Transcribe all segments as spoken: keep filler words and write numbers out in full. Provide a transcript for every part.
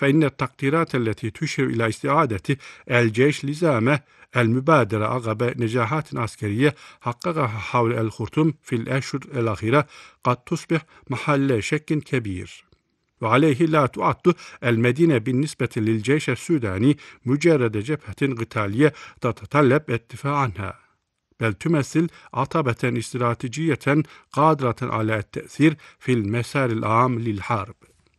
فإن التقديرات التي تشير إلى استعادة الجيش لزامه المبادرة عقب نجاحات عسكرية حققها حول الخرطوم في الأشهر الأخيرة قد تصبح محل شك كبير. وعليه لا تعد المدينة بالنسبة للجيش السوداني مجرد جبهة قتالية تتطلب الدفاع عنها، بل تمثل عتبة استراتيجية قادرة على التأثير في المسار العام للحرب.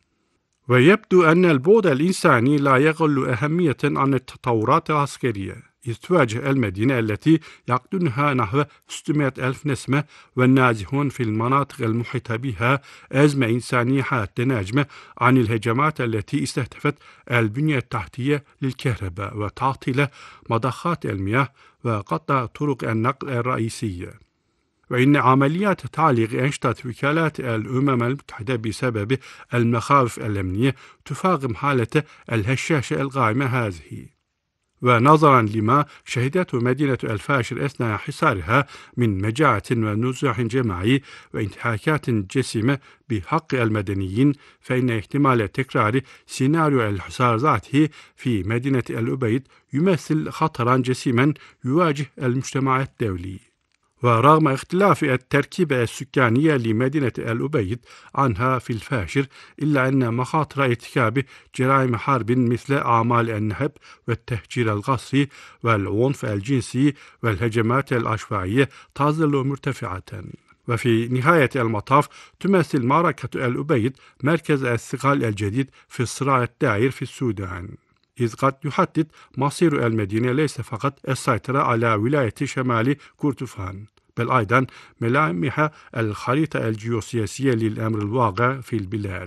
ويبدو أن البعد الإنساني لا يقل أهمية عن التطورات العسكرية، إذ تواجه المدينة التي يقطنها نحو ستمائة ألف نسمة والنازحون في المناطق المحيطة بها أزمة إنسانية حادة ناجمة عن الهجمات التي استهدفت البنية التحتية للكهرباء وتعطيل مضخات المياه وقطع طرق النقل الرئيسية. وإن عمليات تعليق أنشطة وكالات الأمم المتحدة بسبب المخاوف الأمنية تفاقم حالة الهشاشة القائمة هذه. ونظرا لما شهدته مدينة الفاشر أثناء حصارها من مجاعة ونزوح جماعي وانتهاكات جسيمة بحق المدنيين، فإن احتمال تكرار سيناريو الحصار ذاته في مدينة الأبيض يمثل خطرا جسيما يواجه المجتمع الدولي. ورغم اختلاف التركيبة السكانية لمدينة الأبيض عنها في الفاشر، إلا أن مخاطر ارتكاب جرائم حرب مثل أعمال النهب والتهجير القسري والعنف الجنسي والهجمات العشوائية تظل مرتفعة. وفي نهاية المطاف تمثل معركة الأبيض مركز الثقل الجديد في الصراع الدائر في السودان، إذ قد يحدد مصير المدينة ليس فقط السيطرة على ولاية شمال كردفان، بل أيضا ملامح الخريطة الجيوسياسية للأمر الواقع في البلاد.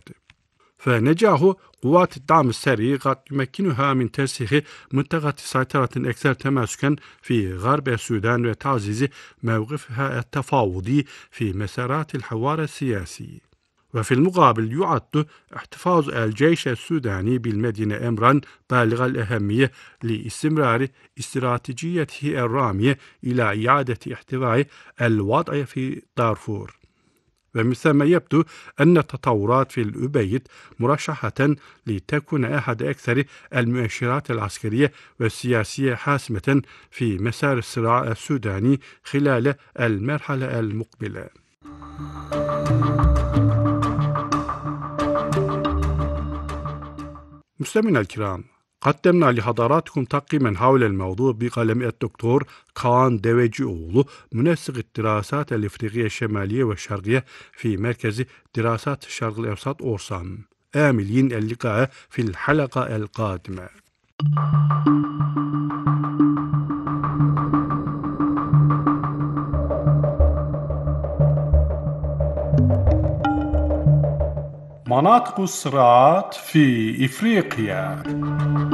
فنجاح قوات الدعم السري قد يمكنها من ترسيخ منطقة سيطرة أكثر تماسكا في غرب السودان وتعزيز موقفها التفاوضي في مسارات الحوار السياسي. وفي المقابل يعد احتفاظ الجيش السوداني بالمدينة أمرا بالغ الأهمية لاستمرار استراتيجيته الرامية إلى إعادة احتواء الوضع في دارفور. ومن ثم يبدو أن التطورات في الأبيض مرشحة لتكون أحد أكثر المؤشرات العسكرية والسياسية حاسمة في مسار الصراع السوداني خلال المرحلة المقبلة. مستمعينا الكرام، قدمنا لحضراتكم تقييما حول الموضوع بقلم الدكتور كان ديويجيوغلو، منسق الدراسات الإفريقية الشمالية والشرقية في مركز دراسات الشرق الأوسط أورسام. آملين اللقاء في الحلقة القادمة. مناطق الصراعات في إفريقيا.